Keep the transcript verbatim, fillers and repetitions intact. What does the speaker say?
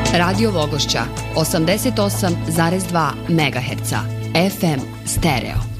Radio Vogošća osamdeset osam zarez dva megaherca, F M stereo.